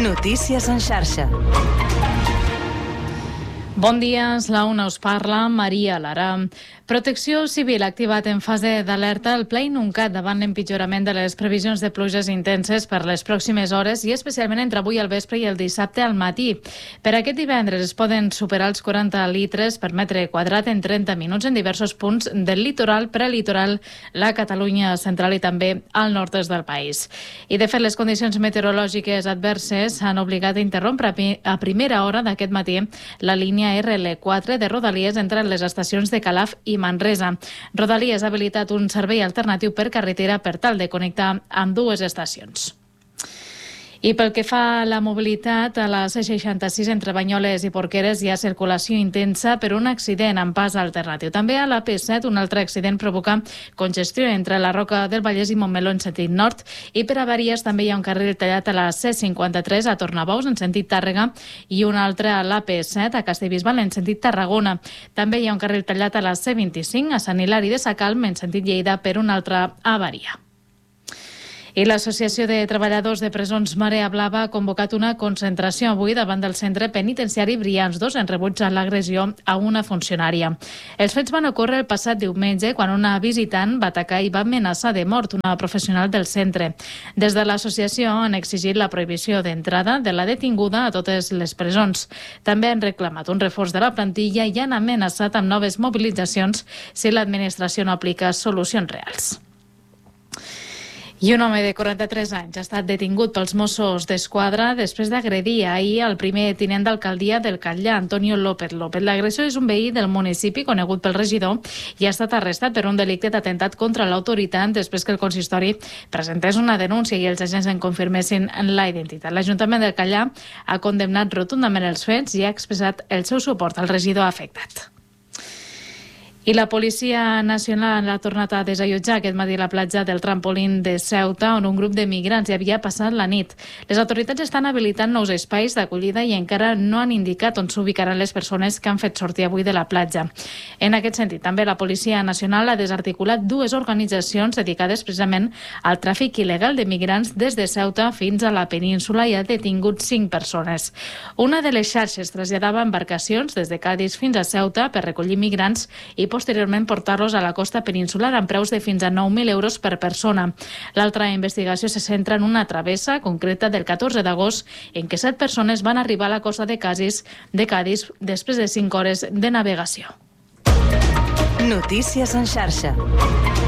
Notícies en xarxa. Bon dia, és la UNA, us parla Maria Lara. Protecció Civil ha activat en fase d'alerta el Pla Inuncat davant l'empitjorament de les previsions de pluges intenses per les pròximes hores i especialment entre avui al vespre i el dissabte al matí. Per aquest divendres es poden superar els 40 litres per metre quadrat en 30 minuts en diversos punts del litoral, prelitoral, la Catalunya central i també al nord-est del país. I de fet les condicions meteorològiques adverses han obligat a interrompre a primera hora d'aquest matí la línia RL4 de Rodalies entre les estacions de Calaf i Manresa. Rodalies ha habilitat un servei alternatiu per carretera per tal de connectar amb dues estacions. I pel que fa a la mobilitat, a la C66 entre Banyoles i Porqueres hi ha circulació intensa per un accident amb pas alternatiu. També a la P7 un altre accident provoca congestió entre la Roca del Vallès i Montmeló en sentit nord i per avaries també hi ha un carril tallat a la C53 a Tornabous en sentit Tàrrega i un altre a la P7 a Castellbisbal en sentit Tarragona. També hi ha un carril tallat a la C25 a Sant Hilari de Sacalm en sentit Lleida per una altra avaria. I l'Associació de Treballadors de Presons Marea Blava ha convocat una concentració avui davant del centre penitenciari Brians 2 en rebuig a l'agressió a una funcionària. Els fets van ocórrer el passat diumenge quan una visitant va atacar i va amenaçar de mort una professional del centre. Des de l'associació han exigit la prohibició d'entrada de la detinguda a totes les presons. També han reclamat un reforç de la plantilla i han amenaçat amb noves mobilitzacions si l'administració no aplica solucions reals. I un home de 43 anys ha estat detingut pels Mossos d'Esquadra després d'agredir ahir el primer tinent d'alcaldia del Catllà, Antonio López. L'agressor és un veí del municipi conegut pel regidor i ha estat arrestat per un delicte d'atemptat contra l'autoritat després que el consistori presentés una denúncia i els agents en confirmessin la identitat. L'Ajuntament del Catllà ha condemnat rotundament els fets i ha expressat el seu suport al regidor afectat. I la Policia Nacional ha tornat a desallotjar aquest matí la platja del trampolín de Ceuta, on un grup de migrants hi havia passat la nit. Les autoritats estan habilitant nous espais d'acollida i encara no han indicat on s'ubicaran les persones que han fet sortir avui de la platja. En aquest sentit, també la Policia Nacional ha desarticulat dues organitzacions dedicades precisament al tràfic il·legal de migrants des de Ceuta fins a la península i ha detingut 5 persones. Una de les xarxes traslladava embarcacions des de Cadis fins a Ceuta per recollir migrants i posteriorment portar-los a la costa peninsular amb preus de fins a 9.000 euros per persona. L'altra investigació se centra en una travessa concreta del 14 d'agost en què 7 persones van arribar a la costa de Cadis després de 5 hores de navegació. Notícies en xarxa.